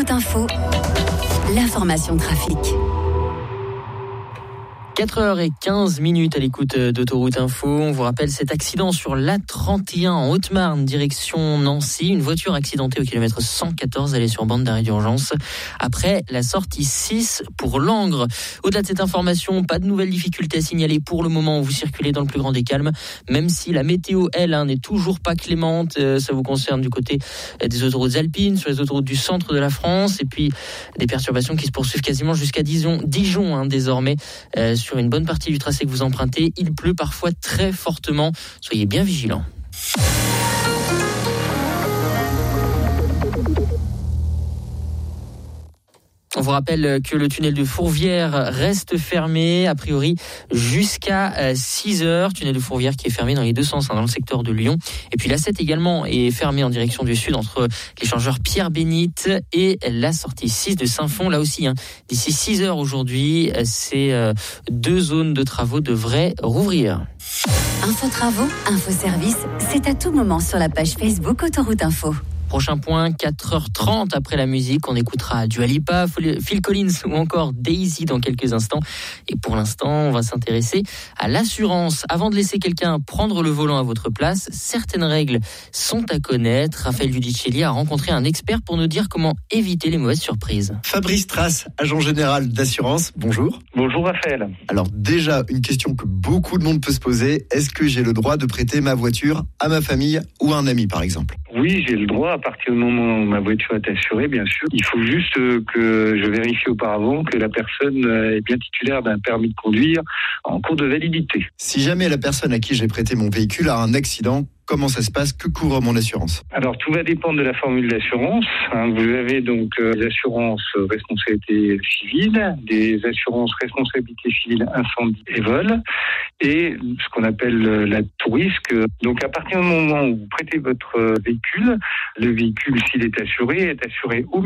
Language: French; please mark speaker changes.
Speaker 1: Autoroute Info, l'information trafic.
Speaker 2: 4h15 à l'écoute d'Autoroute Info. On vous rappelle cet accident sur l'A31 en Haute-Marne, direction Nancy. Une voiture accidentée au kilomètre 114, elle est sur bande d'arrêt d'urgence. Après la sortie 6 pour Langres. Au-delà de cette information, pas de nouvelles difficultés à signaler pour le moment. Vous circulez dans le plus grand des calmes, même si la météo, elle, n'est toujours pas clémente. Ça vous concerne du côté des autoroutes alpines, sur les autoroutes du centre de la France. Et puis des perturbations qui se poursuivent quasiment jusqu'à Dijon désormais. Sur une bonne partie du tracé que vous empruntez, il pleut parfois très fortement. Soyez bien vigilants. On vous rappelle que le tunnel de Fourvière reste fermé, a priori, jusqu'à 6h. Tunnel de Fourvière qui est fermé dans les deux sens, dans le secteur de Lyon. Et puis l'A7 également est fermé en direction du sud entre l'échangeur Pierre-Bénite et la sortie 6 de Saint-Fond. Là aussi, d'ici 6h aujourd'hui, ces deux zones de travaux devraient rouvrir.
Speaker 1: Info travaux, info service, c'est à tout moment sur la page Facebook Autoroute Info.
Speaker 2: Prochain point, 4h30 après la musique, on écoutera Dua Lipa, Phil Collins ou encore Daisy dans quelques instants. Et pour l'instant, on va s'intéresser à l'assurance. Avant de laisser quelqu'un prendre le volant à votre place, certaines règles sont à connaître. Raphaël Giudicelli a rencontré un expert pour nous dire comment éviter les mauvaises surprises.
Speaker 3: Fabrice Trace, agent général d'assurance, bonjour.
Speaker 4: Bonjour Raphaël.
Speaker 3: Alors déjà, une question que beaucoup de monde peut se poser, est-ce que j'ai le droit de prêter ma voiture à ma famille ou à un ami par exemple ?
Speaker 4: Oui, j'ai le droit à partir du moment où ma voiture est assurée, bien sûr. Il faut juste que je vérifie auparavant que la personne est bien titulaire d'un permis de conduire en cours de validité.
Speaker 3: Si jamais la personne à qui j'ai prêté mon véhicule a un accident, comment ça se passe ? Que couvre mon assurance ?
Speaker 4: Alors, tout va dépendre de la formule d'assurance. Vous avez donc des assurances responsabilité civile, des assurances responsabilité civile incendie et vol, et ce qu'on appelle la tout-risque. Donc, à partir du moment où vous prêtez votre véhicule, le véhicule, s'il est assuré au